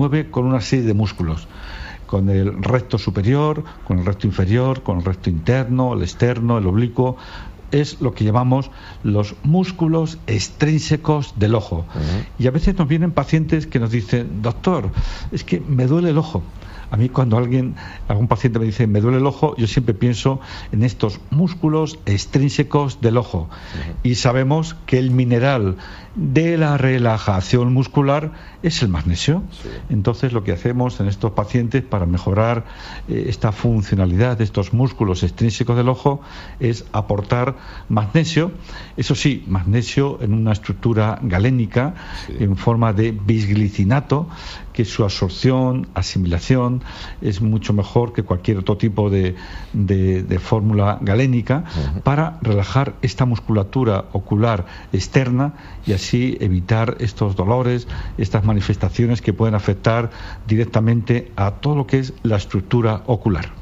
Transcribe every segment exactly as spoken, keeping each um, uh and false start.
mueve con una serie de músculos, con el recto superior, con el recto inferior, con el recto interno, el externo, el oblicuo. Es lo que llamamos los músculos extrínsecos del ojo. Uh-huh. Y a veces nos vienen pacientes que nos dicen, doctor, es que me duele el ojo. A mí cuando alguien, algún paciente me dice me duele el ojo, yo siempre pienso en estos músculos extrínsecos del ojo. Uh-huh. Y sabemos que el mineral de la relajación muscular es el magnesio. Sí. Entonces lo que hacemos en estos pacientes para mejorar eh, esta funcionalidad de estos músculos extrínsecos del ojo es aportar magnesio, eso sí, magnesio en una estructura galénica, sí, en forma de bisglicinato, que su absorción, asimilación es mucho mejor que cualquier otro tipo de, de, de fórmula galénica, uh-huh, para relajar esta musculatura ocular externa y así evitar estos dolores, estas manifestaciones que pueden afectar directamente a todo lo que es la estructura ocular.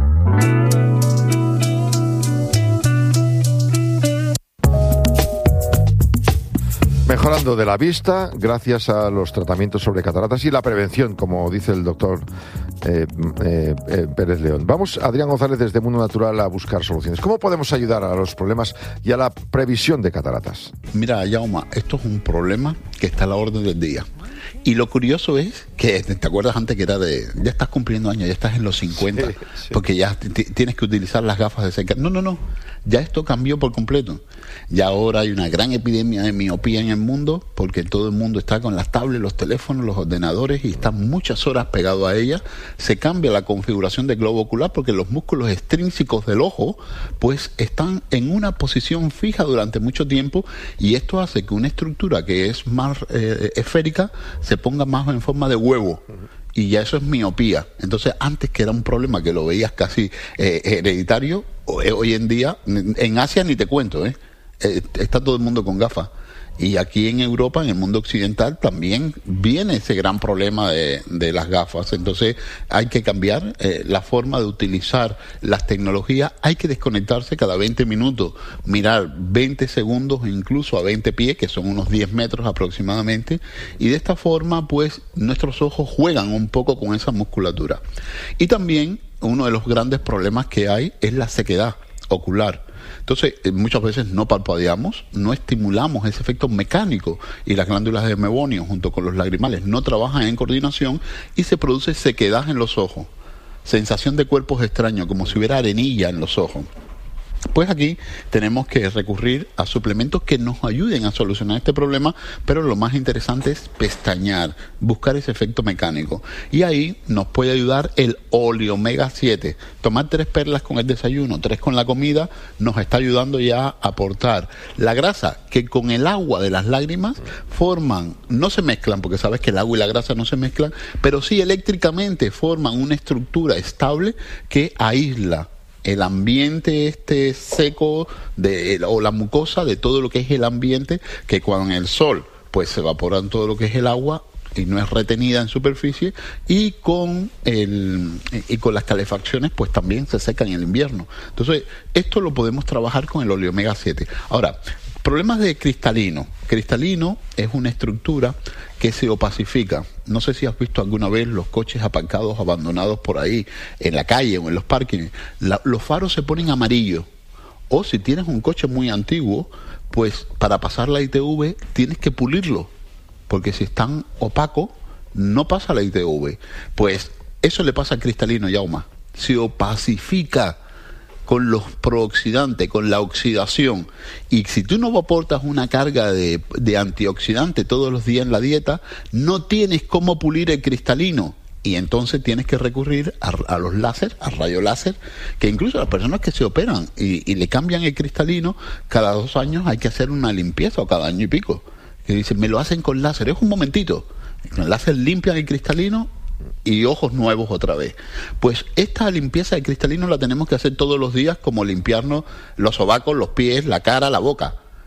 Mejorando de la vista gracias a los tratamientos sobre cataratas y la prevención, como dice el doctor eh, eh, eh, Pérez León. Vamos, Adrián González, desde Mundo Natural a buscar soluciones. ¿Cómo podemos ayudar a los problemas y a la previsión de cataratas? Mira, Jaume, esto es un problema que está a la orden del día. Y lo curioso es que, ¿te acuerdas antes que era de, ya estás cumpliendo años, ya estás en los cincuenta, sí, sí, porque ya t- tienes que utilizar las gafas de cerca? No, no, no, ya esto cambió por completo. Ya ahora hay una gran epidemia de miopía en el mundo, porque todo el mundo está con las tablets, los teléfonos, los ordenadores, y está muchas horas pegado a ellas. Se cambia la configuración del globo ocular porque los músculos extrínsecos del ojo pues están en una posición fija durante mucho tiempo, y esto hace que una estructura que es más eh, esférica se ponga más en forma de huevo. Y ya eso es miopía. Entonces, antes, que era un problema que lo veías casi eh, hereditario, hoy en día, en Asia ni te cuento, ¿eh? Eh, está todo el mundo con gafas. Y aquí en Europa, en el mundo occidental, también viene ese gran problema de, de las gafas. Entonces hay que cambiar eh, la forma de utilizar las tecnologías. Hay que desconectarse cada veinte minutos, mirar veinte segundos, incluso a veinte pies, que son unos diez metros aproximadamente. Y de esta forma, pues, nuestros ojos juegan un poco con esa musculatura. Y también uno de los grandes problemas que hay es la sequedad ocular. Entonces, muchas veces no parpadeamos, no estimulamos ese efecto mecánico, y las glándulas de mebonio junto con los lagrimales no trabajan en coordinación y se produce sequedad en los ojos, sensación de cuerpos extraños, como si hubiera arenilla en los ojos. Pues aquí tenemos que recurrir a suplementos que nos ayuden a solucionar este problema, pero lo más interesante es pestañear, buscar ese efecto mecánico. Y ahí nos puede ayudar el Oleo Omega siete. Tomar tres perlas con el desayuno, tres con la comida, nos está ayudando ya a aportar la grasa que con el agua de las lágrimas forman, no se mezclan, porque sabes que el agua y la grasa no se mezclan, pero sí eléctricamente forman una estructura estable que aísla el ambiente este seco de, o la mucosa de todo lo que es el ambiente, que cuando en el sol pues se evaporan todo lo que es el agua y no es retenida en superficie, y con el y con las calefacciones pues también se seca en el invierno. Entonces esto lo podemos trabajar con el Oleo Omega siete. Ahora, problemas de cristalino. Cristalino es una estructura que se opacifica. No sé si has visto alguna vez los coches aparcados, abandonados por ahí, en la calle o en los parkings. La, los faros se ponen amarillos. O si tienes un coche muy antiguo, pues para pasar la I T V tienes que pulirlo, porque si están opacos, no pasa la I T V. Pues eso le pasa al cristalino, Jaume. Se opacifica con los prooxidantes, con la oxidación. Y si tú no aportas una carga de, de antioxidante todos los días en la dieta, no tienes cómo pulir el cristalino. Y entonces tienes que recurrir a, a los láser, a rayo láser, que incluso las personas que se operan y, y le cambian el cristalino, cada dos años hay que hacer una limpieza, o cada año y pico. Que dicen, me lo hacen con láser, es un momentito. Con el láser limpian el cristalino y ojos nuevos otra vez. Pues esta limpieza de cristalino la tenemos que hacer todos los días, como limpiarnos los sobacos, los pies, la cara, la boca.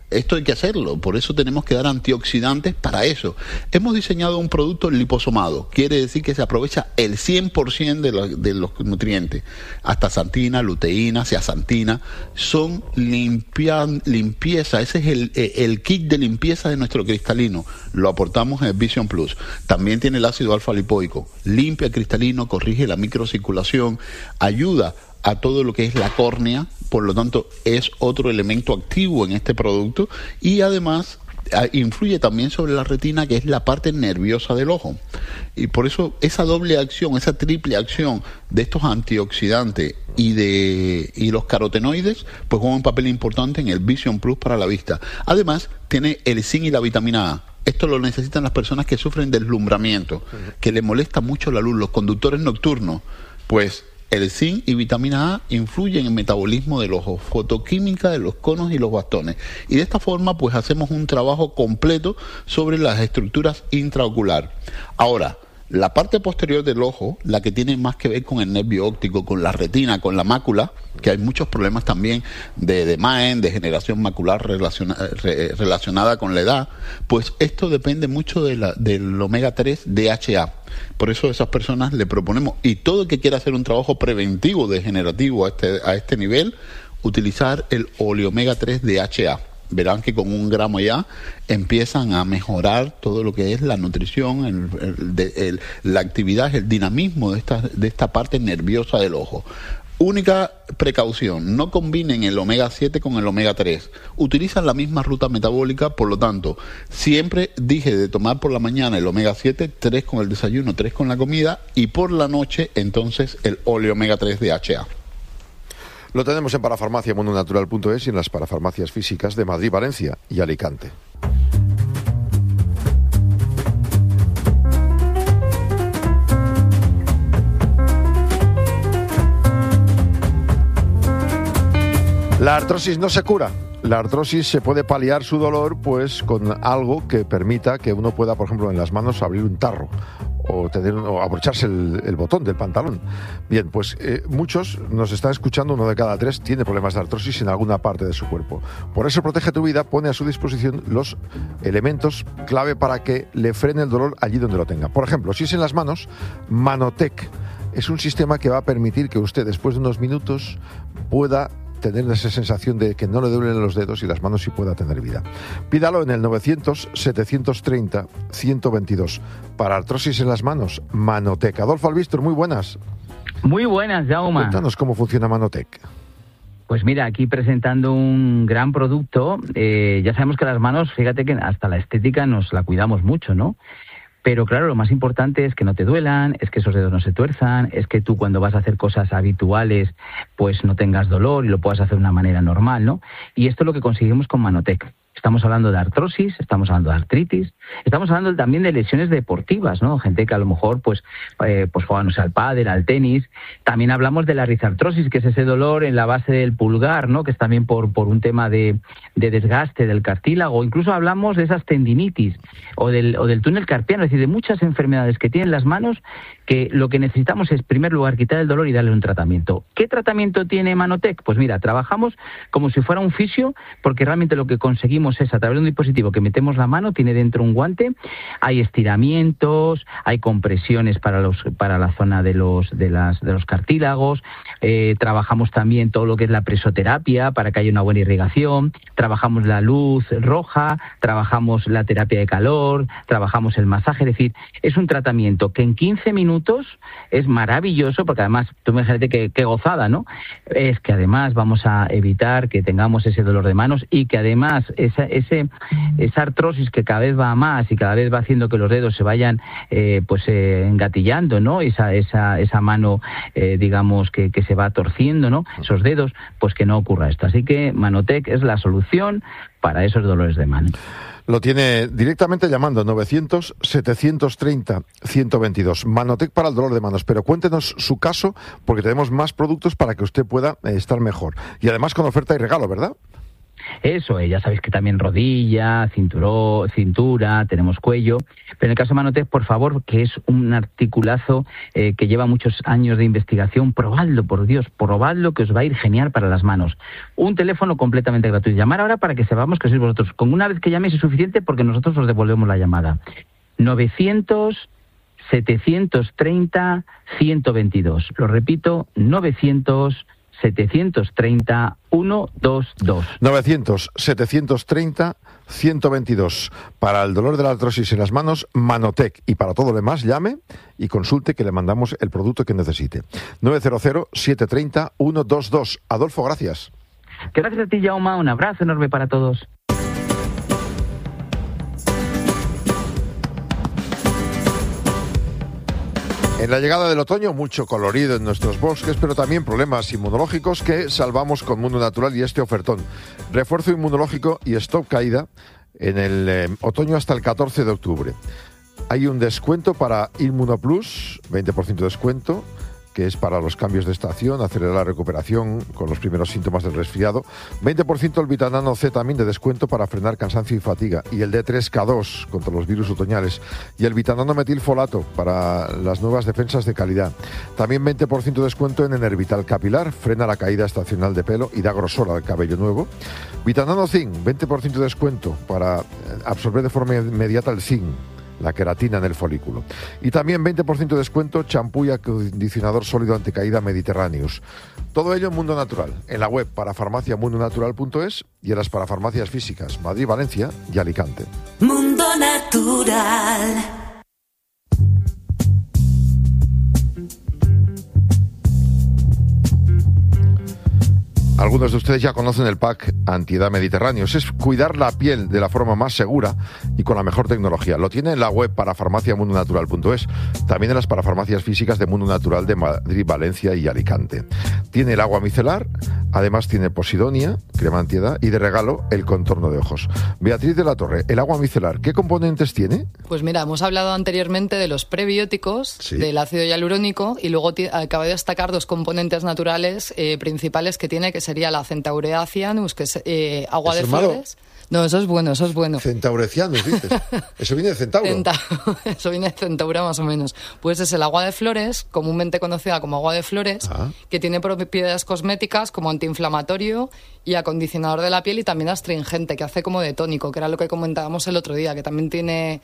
Esto hay que hacerlo, por eso tenemos que dar antioxidantes para eso. Hemos diseñado un producto liposomado, quiere decir que se aprovecha el cien por ciento de, la, de los nutrientes. Astaxantina, luteína, zeaxantina, son limpia, limpieza, ese es el, el kit de limpieza de nuestro cristalino. Lo aportamos en el Vision Plus. También tiene el ácido alfa lipoico, limpia el cristalino, corrige la microcirculación, ayuda a todo lo que es la córnea, por lo tanto es otro elemento activo en este producto y además influye también sobre la retina, que es la parte nerviosa del ojo. Y por eso esa doble acción, esa triple acción de estos antioxidantes y de y los carotenoides, pues juegan un papel importante en el Vision Plus para la vista. Además, tiene el zinc y la vitamina A. Esto lo necesitan las personas que sufren deslumbramiento, que les molesta mucho la luz, los conductores nocturnos, pues el zinc y vitamina A influyen en el metabolismo del ojo, fotoquímica de los conos y los bastones. Y de esta forma, pues hacemos un trabajo completo sobre las estructuras intraocular. Ahora, la parte posterior del ojo, la que tiene más que ver con el nervio óptico, con la retina, con la mácula, que hay muchos problemas también de, de M A E N, degeneración macular relaciona, re, relacionada con la edad, pues esto depende mucho de la, del omega tres D H A. Por eso a esas personas le proponemos, y todo el que quiera hacer un trabajo preventivo degenerativo a este, a este nivel, utilizar el oleomega tres D H A. Verán que con un gramo ya empiezan a mejorar todo lo que es la nutrición, el, el, de, el, la actividad, el dinamismo de esta, de esta parte nerviosa del ojo. Única precaución, no combinen el omega siete con el omega tres. Utilizan la misma ruta metabólica, por lo tanto, siempre dije de tomar por la mañana el omega siete, tres con el desayuno, tres con la comida, y por la noche, entonces, el oleomega tres D H A. Lo tenemos en parafarmacia mundo natural punto es y en las parafarmacias físicas de Madrid, Valencia y Alicante. La artrosis no se cura. La artrosis se puede paliar su dolor pues con algo que permita que uno pueda, por ejemplo, en las manos abrir un tarro o, tener, o abrocharse el, el botón del pantalón. Bien, pues eh, muchos nos están escuchando, uno de cada tres tiene problemas de artrosis en alguna parte de su cuerpo. Por eso Protege tu Vida pone a su disposición los elementos clave para que le frene el dolor allí donde lo tenga. Por ejemplo, si es en las manos, Manotec es un sistema que va a permitir que usted después de unos minutos pueda tener esa sensación de que no le duelen los dedos y las manos y pueda tener vida. Pídalo en el novecientos, setecientos treinta, ciento veintidós. Para artrosis en las manos, Manotec. Adolfo Albistor, muy buenas. Muy buenas, Jaume. Cuéntanos cómo funciona Manotec. Pues mira, aquí presentando un gran producto. Eh, ya sabemos que las manos, fíjate que hasta la estética nos la cuidamos mucho, ¿no? Pero claro, lo más importante es que no te duelan, es que esos dedos no se tuerzan, es que tú cuando vas a hacer cosas habituales pues no tengas dolor y lo puedas hacer de una manera normal, ¿no? Y esto es lo que conseguimos con Manotec. Estamos hablando de artrosis, estamos hablando de artritis, estamos hablando también de lesiones deportivas, ¿no? Gente que a lo mejor pues eh, pues juega, no sé, al pádel, al tenis. También hablamos de la rizartrosis, que es ese dolor en la base del pulgar, ¿no? Que es también por, por un tema de, de desgaste del cartílago. Incluso hablamos de esas tendinitis o del, o del túnel carpiano, es decir, de muchas enfermedades que tienen las manos, que lo que necesitamos es, en primer lugar, quitar el dolor y darle un tratamiento. ¿Qué tratamiento tiene Manotec? Pues mira, trabajamos como si fuera un fisio, porque realmente lo que conseguimos es, a través de un dispositivo que metemos la mano, tiene dentro un guante, hay estiramientos, hay compresiones para los para la zona de los de las de los cartílagos, eh, trabajamos también todo lo que es la presoterapia para que haya una buena irrigación, trabajamos la luz roja, trabajamos la terapia de calor, trabajamos el masaje, es decir, es un tratamiento que en quince minutos es maravilloso, porque además, tú imagínate qué, qué gozada, ¿no? Es que además vamos a evitar que tengamos ese dolor de manos y que además esa, ese, esa artrosis que cada vez va a más y cada vez va haciendo que los dedos se vayan eh, pues eh, engatillando, ¿no? Esa, esa, esa mano, eh, digamos, que, que se va torciendo, ¿no? Esos dedos, pues que no ocurra esto. Así que Manotec es la solución para esos dolores de mano. Lo tiene directamente llamando novecientos, setecientos treinta, ciento veintidós. Manotec para el dolor de manos. Pero cuéntenos su caso, porque tenemos más productos para que usted pueda eh, estar mejor. Y además con oferta y regalo, ¿verdad? Eso, eh, ya sabéis que también rodilla, cinturó, cintura, tenemos cuello, pero en el caso de Manotec, por favor, que es un articulazo eh, que lleva muchos años de investigación, probadlo, por Dios, probadlo, que os va a ir genial para las manos. Un teléfono completamente gratuito. Llamar ahora para que sepamos que sois vosotros. Con una vez que llaméis es suficiente porque nosotros os devolvemos la llamada. novecientos, setecientos treinta, ciento veintidós. Lo repito, novecientos, setecientos treinta, ciento veintidós. novecientos, setecientos treinta, ciento veintidós. Para el dolor de la artrosis en las manos, Manotec. Y para todo lo demás, llame y consulte que le mandamos el producto que necesite. nueve cero cero, siete tres cero, ciento veintidós. Adolfo, gracias. Gracias a ti, Jaume. Un abrazo enorme para todos. En la llegada del otoño, mucho colorido en nuestros bosques, pero también problemas inmunológicos que salvamos con Mundo Natural y este ofertón. Refuerzo inmunológico y stop caída en el eh, otoño hasta el catorce de octubre. Hay un descuento para Inmunoplus, veinte por ciento de descuento, que es para los cambios de estación, acelerar la recuperación con los primeros síntomas del resfriado. veinte por ciento el Vitanano C también de descuento para frenar cansancio y fatiga. Y el D tres K dos contra los virus otoñales. Y el Vitanano metilfolato para las nuevas defensas de calidad. También veinte por ciento de descuento en Enervital Capilar, frena la caída estacional de pelo y da grosor al cabello nuevo. Vitanano Zinc, veinte por ciento de descuento para absorber de forma inmediata el zinc, la queratina en el folículo. Y también veinte por ciento de descuento champú y acondicionador sólido anticaída Mediterráneos. Todo ello en Mundo Natural, en la web parafarmacia mundo natural punto es y en las parafarmacias físicas Madrid, Valencia y Alicante. Mundo Natural. Algunos de ustedes ya conocen el pack Antiedad Mediterráneos. Es cuidar la piel de la forma más segura y con la mejor tecnología. Lo tiene en la web parafarmacia mundo natural punto es. También en las parafarmacias físicas de Mundo Natural de Madrid, Valencia y Alicante. Tiene el agua micelar, además tiene Posidonia, crema antiedad, y de regalo el contorno de ojos. Beatriz de la Torre, el agua micelar, ¿qué componentes tiene? Pues mira, hemos hablado anteriormente de los prebióticos, sí, del ácido hialurónico, y luego t- acabo de destacar dos componentes naturales eh, principales que tiene, que sería la Centaurea cyanus, que es eh, agua de flores. Malo? No, eso es bueno, eso es bueno. Centaurecianus, dices. Eso viene de centauro. Centa- eso viene de centaura más o menos. Pues es el agua de flores, comúnmente conocida como agua de flores, ah. que tiene propiedades cosméticas como antiinflamatorio y acondicionador de la piel y también astringente, que hace como de tónico, que era lo que comentábamos el otro día, que también tiene,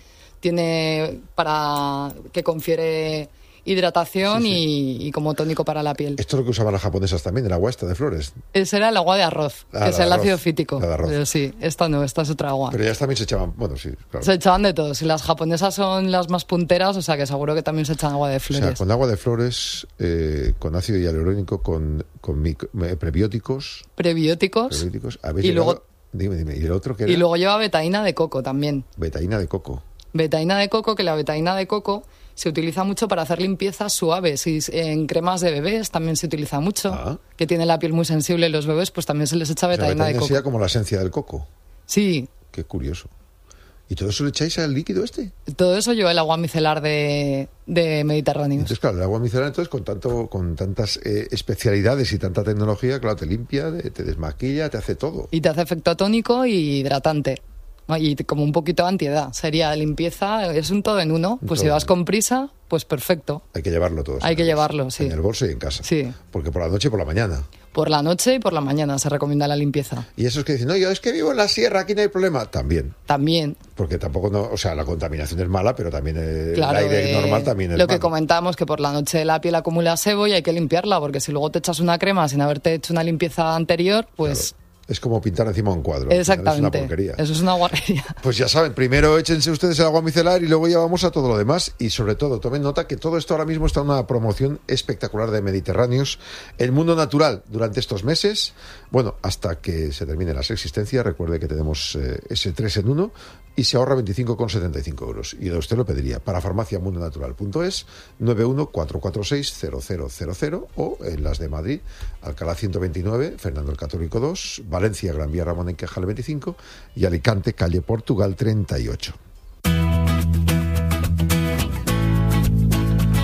tiene para que confiere hidratación sí, sí. Y, y como tónico para la piel. Esto es lo que usaban las japonesas también, el agua esta de flores. Ese era el agua de arroz, ah, que es el arroz, ácido fítico. La de arroz. Pero sí, esta no, esta es otra agua. Pero ellas también se echaban, bueno, sí, claro. Se echaban de todo. Si las japonesas son las más punteras, o sea que seguro que también se echan agua de flores. O sea, con agua de flores, eh, con ácido hialurónico, con, con micro, eh, prebióticos. Prebióticos. Prebióticos. Y llegado, luego, dime, dime. ¿Y el otro qué era? Y luego lleva betaína de coco también. Betaína de coco. Betaína de coco, que la betaína de coco se utiliza mucho para hacer limpiezas suaves y en cremas de bebés también se utiliza mucho, ah. que tiene la piel muy sensible los bebés, pues también se les echa betaína, o sea, betaína de coco. Sería como la esencia del coco. Sí. Qué curioso. ¿Y todo eso le echáis al líquido este? Todo eso lleva el agua micelar de, de Mediterráneo. Entonces, claro, el agua micelar, entonces, con tanto con tantas eh, especialidades y tanta tecnología, claro, te limpia, te desmaquilla, te hace todo. Y te hace efecto tónico y hidratante. Y como un poquito de antiedad. Sería limpieza, es un todo en uno. Pues si vas con prisa, pues perfecto. Hay que llevarlo todo. Hay que llevarlo, sí. En el bolso y en casa. Sí. Porque por la noche y por la mañana. Por la noche y por la mañana se recomienda la limpieza. Y esos que dicen, no, yo es que vivo en la sierra, aquí no hay problema. También. También. Porque tampoco, no, o sea, la contaminación es mala, pero también el, claro, el aire eh, normal también es Lo malo. que comentábamos, que por la noche la piel acumula sebo y hay que limpiarla, porque si luego te echas una crema sin haberte hecho una limpieza anterior, pues... Claro. Es como pintar encima un cuadro. Exactamente. Es una porquería. Eso es una guarrería. Pues ya saben, primero échense ustedes el agua micelar y luego ya vamos a todo lo demás. Y sobre todo, tomen nota que todo esto ahora mismo está en una promoción espectacular de Mediterráneos. El Mundo Natural durante estos meses, bueno, hasta que se termine las existencias. Recuerde que tenemos eh, ese tres en uno y se ahorra veinticinco con setenta y cinco euros. Y usted lo pediría para farmacia mundo natural punto es, nueve uno cuatro cuatro seis cero cero cero cero o en las de Madrid, Alcalá ciento veintinueve, Fernando el Católico dos, Valencia, Gran Vía Ramón Enquejal veinticinco y Alicante, calle Portugal treinta y ocho.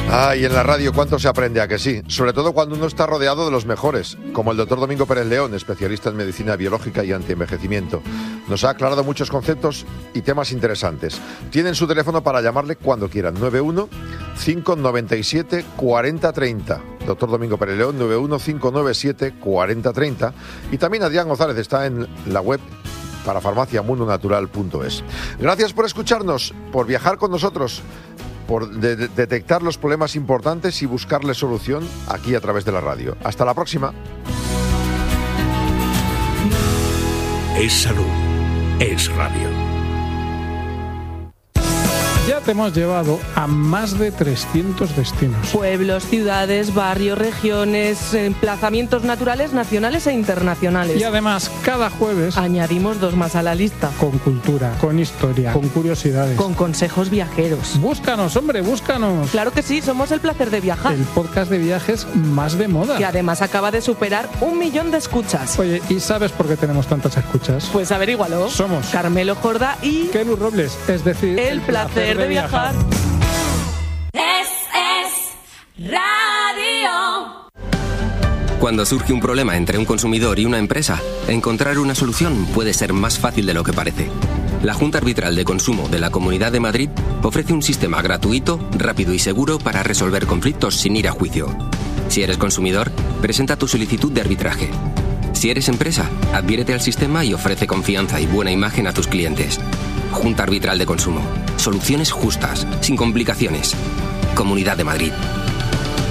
Ah, y en la radio cuánto se aprende, a que sí, sobre todo cuando uno está rodeado de los mejores, como el doctor Domingo Pérez León, especialista en medicina biológica y antienvejecimiento. Nos ha aclarado muchos conceptos y temas interesantes. Tienen su teléfono para llamarle cuando quieran, nueve uno cinco nueve siete cuatro cero tres cero. Doctor Domingo Pérez León, nueve uno cinco nueve siete cuatro cero tres cero. Y también Adrián González está en la web para farmacia mundo natural punto es. Gracias por escucharnos, por viajar con nosotros, por de- de- detectar los problemas importantes y buscarle solución aquí a través de la radio. Hasta la próxima. Es salud. Es radio. Ya te hemos llevado a más de trescientos destinos. Pueblos, ciudades, barrios, regiones, emplazamientos naturales nacionales e internacionales. Y además, cada jueves, añadimos dos más a la lista. con cultura, con historia, con curiosidades. Con consejos viajeros. Búscanos, hombre, búscanos. Claro que sí, somos El Placer de Viajar. El podcast de viajes más de moda. Que además acaba de superar un millón de escuchas. Oye, ¿y sabes por qué tenemos tantas escuchas? Pues averígualo. Somos Carmelo Jordá y Kelu Robles, es decir, El Placer de Viajar. Es, es radio. Cuando surge un problema entre un consumidor y una empresa, encontrar una solución puede ser más fácil de lo que parece. La Junta Arbitral de Consumo de la Comunidad de Madrid ofrece un sistema gratuito, rápido y seguro para resolver conflictos sin ir a juicio. Si eres consumidor, presenta tu solicitud de arbitraje. Si eres empresa, adhiérete al sistema y ofrece confianza y buena imagen a tus clientes. Junta Arbitral de Consumo. Soluciones justas, sin complicaciones. Comunidad de Madrid.